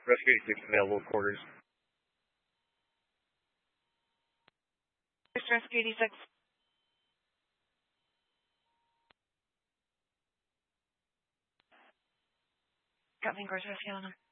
Rescue 86 available quarters. Rescue 86. Got me, Rescue 11.